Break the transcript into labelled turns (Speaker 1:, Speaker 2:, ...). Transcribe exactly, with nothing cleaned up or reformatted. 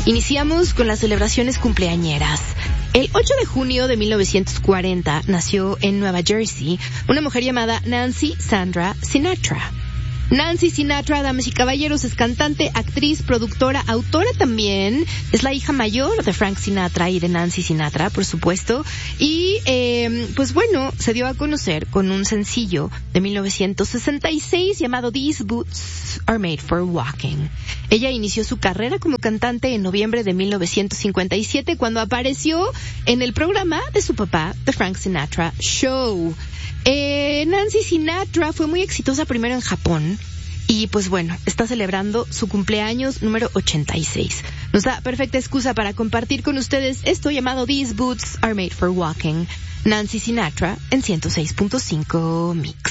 Speaker 1: Iniciamos con las celebraciones cumpleañeras. El ocho de junio de mil novecientos cuarenta nació en Nueva Jersey una mujer llamada Nancy Sandra Sinatra. Nancy Sinatra, damas y caballeros, es cantante, actriz, productora, autora también. Es la hija mayor de Frank Sinatra y de Nancy Sinatra, por supuesto. Y, eh, pues bueno, se dio a conocer con un sencillo de mil novecientos sesenta y seis llamado These Boots Are Made for Walking. Ella inició su carrera como cantante en noviembre de mil novecientos cincuenta y siete cuando apareció en el programa de su papá, The Frank Sinatra Show. Eh, Nancy Sinatra fue muy exitosa primero en Japón y pues bueno, está celebrando su cumpleaños número ochenta y seis. Nos da perfecta excusa para compartir con ustedes esto llamado These Boots Are Made for Walking. Nancy Sinatra en ciento seis punto cinco Mix.